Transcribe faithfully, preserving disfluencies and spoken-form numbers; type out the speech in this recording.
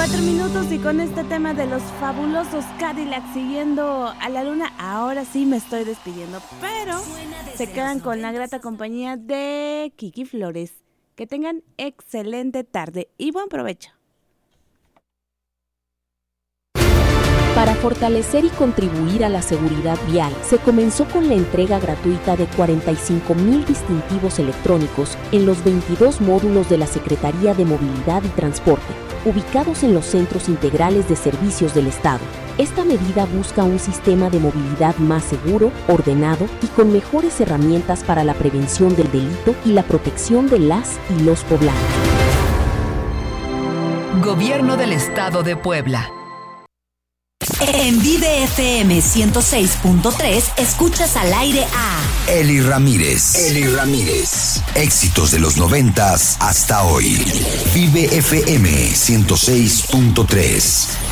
Cuatro minutos y con este tema de los fabulosos Cadillacs siguiendo a la luna, ahora sí me estoy despidiendo, pero se quedan con la grata compañía de Kiki Flores. Que tengan excelente tarde y buen provecho. Para fortalecer y contribuir a la seguridad vial, se comenzó con la entrega gratuita de cuarenta y cinco mil distintivos electrónicos en los veintidós módulos de la Secretaría de Movilidad y Transporte, ubicados en los centros integrales de servicios del Estado. Esta medida busca un sistema de movilidad más seguro, ordenado y con mejores herramientas para la prevención del delito y la protección de las y los poblanos. Gobierno del Estado de Puebla. En Vive F M ciento seis punto tres escuchas al aire a Eli Ramírez. Eli Ramírez. Éxitos de los noventas hasta hoy. Vive F M ciento seis punto tres.